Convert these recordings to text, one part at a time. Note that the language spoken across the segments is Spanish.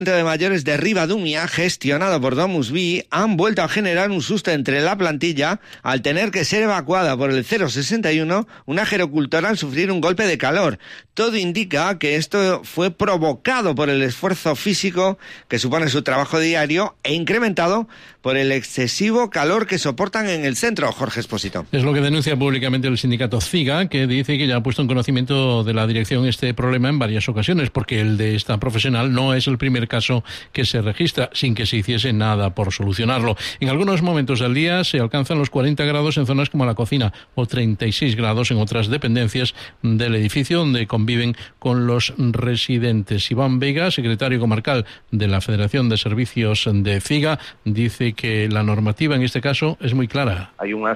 de mayores de Ribadumia, gestionado por DomusVi, han vuelto a generar un susto entre la plantilla al tener que ser evacuada por el 061, una gerocultora, al sufrir un golpe de calor. Todo indica que esto fue provocado por el esfuerzo físico que supone su trabajo diario e incrementado por el excesivo calor que soportan en el centro. Jorge Espósito. Es lo que denuncia públicamente el sindicato CIGA, que dice que ya ha puesto en conocimiento de la dirección este problema en varias ocasiones, porque el de esta profesional no es el primer caso que se registra sin que se hiciese nada por solucionarlo. En algunos momentos del día se alcanzan los 40 grados en zonas como la cocina o 36 grados en otras dependencias del edificio donde conviven con los residentes. Iván Vega, secretario comarcal de la Federación de Servicios de CIGA, dice que la normativa en este caso es muy clara. Hai unha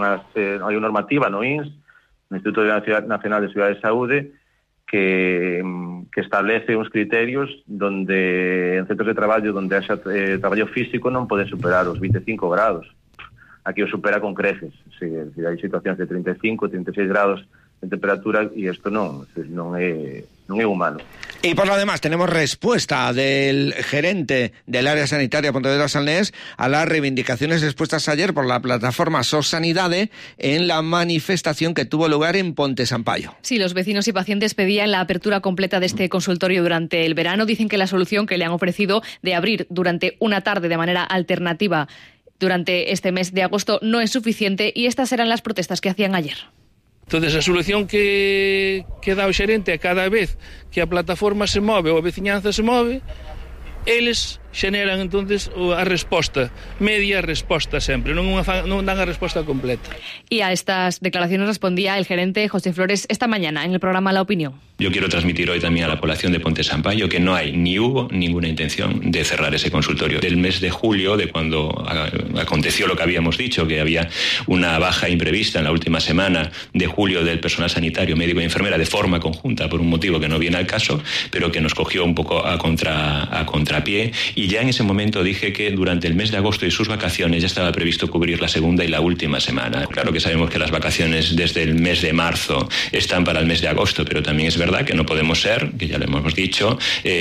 normativa no INS, no Instituto Nacional de Seguridade e Saúde, que establece uns criterios donde en centros de traballo donde haxa traballo físico non pode superar os 25 grados. Aquí o supera con creces. Hai situacións de 35, 36 grados de temperatura y esto no es humano. Y por lo demás tenemos respuesta del gerente del área sanitaria Pontevedra-Salnés a las reivindicaciones expuestas ayer por la plataforma SOS Sanidade en la manifestación que tuvo lugar en Ponte Sampaio. Sí, los vecinos y pacientes pedían la apertura completa de este consultorio durante el verano. Dicen que la solución que le han ofrecido de abrir durante una tarde de manera alternativa durante este mes de agosto no es suficiente, y estas eran las protestas que hacían ayer. Entonces, a solución que dá o xerente a cada vez que a plataforma se move ou a veciñanza se move, eles xeneran entonces a resposta, media resposta sempre, non dan a resposta completa. Y a estas declaraciones respondía el gerente José Flores esta mañana en el programa La Opinión. Yo quiero transmitir hoy también a la población de Ponte Sampaio que no hay ni hubo ninguna intención de cerrar ese consultorio. Del mes de julio, de cuando aconteció lo que habíamos dicho, que había una baja imprevista en la última semana de julio del personal sanitario, médico y enfermera de forma conjunta por un motivo que no viene al caso, pero que nos cogió un poco a contrapié. Y ya en ese momento dije que durante el mes de agosto y sus vacaciones ya estaba previsto cubrir la segunda y la última semana. Claro que sabemos que las vacaciones desde el mes de marzo están para el mes de agosto, pero también es verdad que no podemos ser, que ya lo hemos dicho,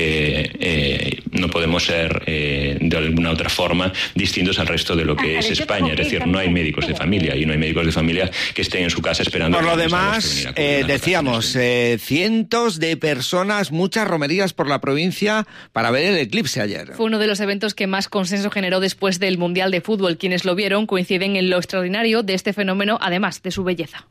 no podemos ser de alguna otra forma distintos al resto de lo que es España. Es decir, no hay médicos de familia y no hay médicos de familia que estén en su casa esperando. Por lo demás, decíamos, cientos de personas, muchas romerías por la provincia para ver el eclipse ayer. Fue uno de los eventos que más consenso generó después del Mundial de Fútbol. Quienes lo vieron coinciden en lo extraordinario de este fenómeno, además de su belleza.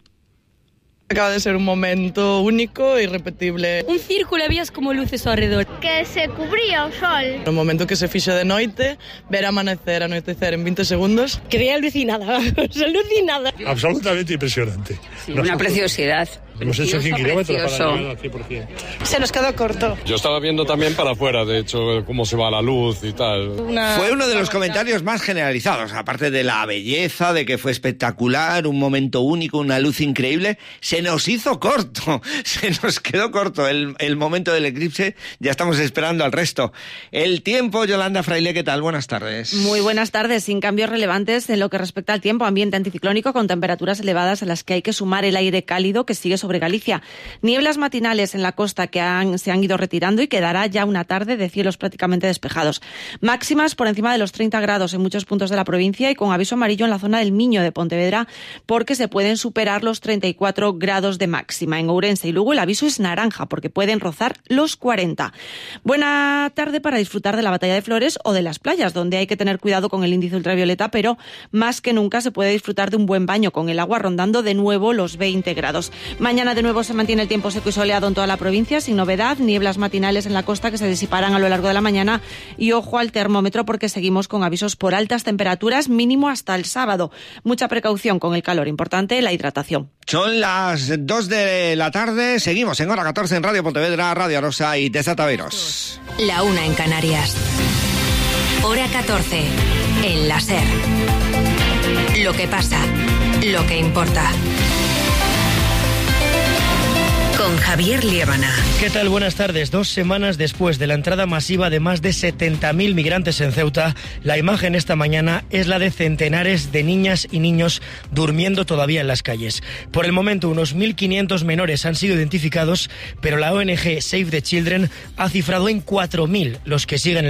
Acaba de ser un momento único e irrepetible. Un círculo, habías como luces ao redor. Que se cubría o sol. No momento que se fixa de noite, ver anoitecer en 20 segundos. Quedé alucinada, alucinada. Absolutamente impresionante. Sí, una preciosidad. Hemos hecho 100 kilómetros para llegar al 100%. Se nos quedó corto. Yo estaba viendo también para afuera, de hecho, cómo se va la luz y tal. Fue uno de los comentarios más generalizados, aparte de la belleza, de que fue espectacular, un momento único, una luz increíble. Se nos hizo corto, se nos quedó corto el momento del eclipse, ya estamos esperando al resto. El tiempo, Yolanda Fraile, ¿qué tal? Buenas tardes. Muy buenas tardes, sin cambios relevantes en lo que respecta al tiempo, ambiente anticiclónico con temperaturas elevadas a las que hay que sumar el aire cálido que sigue sobre Galicia. Nieblas matinales en la costa que se han ido retirando y quedará ya una tarde de cielos prácticamente despejados. Máximas por encima de los 30 grados en muchos puntos de la provincia y con aviso amarillo en la zona del Miño de Pontevedra porque se pueden superar los 34 grados de máxima. En Ourense y Lugo el aviso es naranja porque pueden rozar los 40. Buena tarde para disfrutar de la Batalla de Flores o de las playas, donde hay que tener cuidado con el índice ultravioleta, pero más que nunca se puede disfrutar de un buen baño con el agua rondando de nuevo los 20 grados. Mañana de nuevo se mantiene el tiempo seco y soleado en toda la provincia, sin novedad, nieblas matinales en la costa que se disiparán a lo largo de la mañana y ojo al termómetro porque seguimos con avisos por altas temperaturas mínimo hasta el sábado. Mucha precaución con el calor, importante la hidratación. Son las 2 de la tarde, seguimos en hora 14 en Radio Pontevedra, Radio Arosa y Desataveros. La 1 en Canarias. Hora 14 en la SER. Lo que pasa, lo que importa. Con con Javier Liébana. ¿Qué tal? Buenas tardes. 2 semanas después de la entrada masiva de más de 70.000 migrantes en Ceuta, la imagen esta mañana es la de centenares de niñas y niños durmiendo todavía en las calles. Por el momento, unos 1.500 menores han sido identificados, pero la ONG Save the Children ha cifrado en 4.000 los que siguen